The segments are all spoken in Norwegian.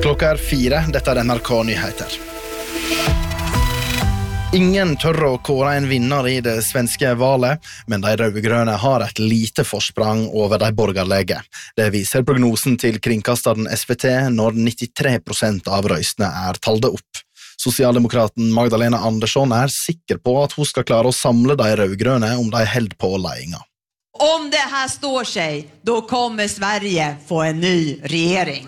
Klokka 4, dette NRK Nyheter. Ingen tør å kåre en vinner i det svenske valet, men de rødgrønne har et lite forsprang over de borgerlige. Det viser prognosen til kringkasteren SVT når 93% av røystene er talde opp. Sosialdemokraten Magdalena Andersson er sikker på at hun skal klare å samle de rødgrønne om de held på ledelsen. Om det här står sig, då kommer Sverige få en ny regering.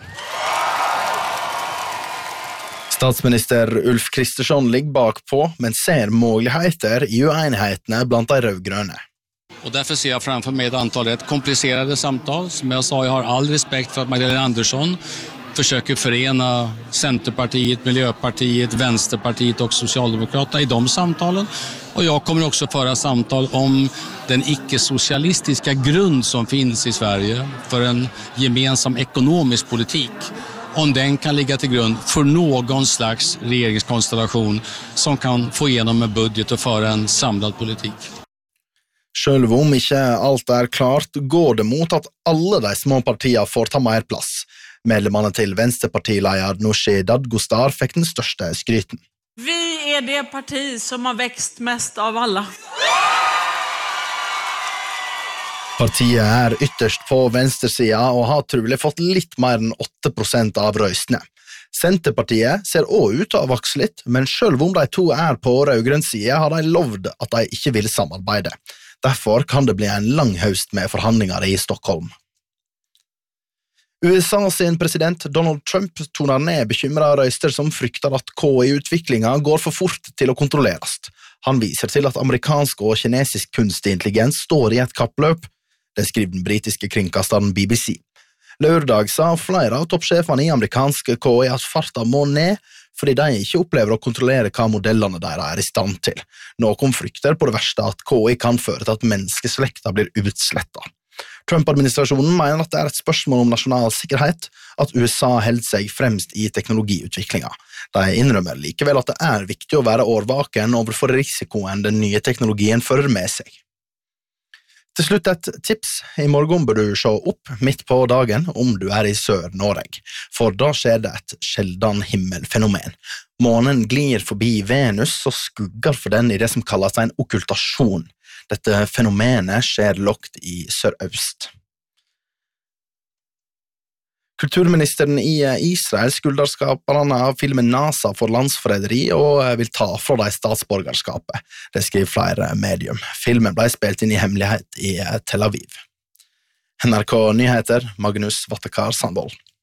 Statsminister Ulf Kristersson ligger bakpå, men ser muligheter i uenighetene blant de rødgrønne. Och därför ser jag framför mig ett antal rätt komplicerade samtal. Som jag sa, jag har all respekt för att Magdalena Andersson försöker förena Centerpartiet, Miljöpartiet, Vänsterpartiet och Socialdemokraterna i de samtalen. Och jag kommer också föra samtal om den icke-socialistiska grund som finns i Sverige för en gemensam ekonomisk politik. Om den kan ligga till grund för någon slags regeringskonstellation som kan få igenom en budget och föra en samlad politik. Selv om ikke alt er klart, går det mot at alle de små partiene får ta mer plass. Medlemmene til Venstrepartileder Nooshi Dadgostar fikk den største skryten. Vi är det parti som har växt mest av alla. Partiet er ytterst på venstresida og har trolig fått litt mer enn 8% av røystene. Senterpartiet ser også ut til å vokse litt, men selv om de to er på rødgrønn side, har de lovd at de ikke vil samarbeide. Derfor kan det bli en lang høst med forhandlinger i Stockholm. USA sin president Donald Trump toner ned bekymrede røyster som frykter at KI-utviklingen går for fort til å kontrolleres. Han viser til at amerikansk og kinesisk kunstig intelligens står i et kappløp. Det skriver den britiske kringkasteren BBC. Lørdag sa flere av toppsjefene i amerikanske KI at farta må ned, fordi de ikke opplever å kontrollere hva modellene deres er i stand til. Noen frykter på det verste at KI kan føre til at menneskeslekta blir utslettet. Trump-administrasjonen mener at det er et spørsmål om nasjonal sikkerhet, at USA holder seg fremst i teknologiutviklingen. De innrømmer likevel at det er viktig å være årvaken overfor risikoen den nye teknologien fører med seg. Til slutt et tips. I morgen bør du se opp midt på dagen om du er i Sør-Norge, for da skjer det et sjeldan himmelfenomen. Månen glir forbi Venus og skugger for den i det som kalles en okkultasjon. Dette fenomenet skjer lågt i sørøst. Kulturministeren i Israel skylder skaperne av filmen NASA for landsforræderi og vil ta fra de statsborgerskapet. Det skriver flere medium. Filmen ble spilt inn i hemmelighet i Tel Aviv. NRK Nyheter, Magnus Vattekar Sandvold.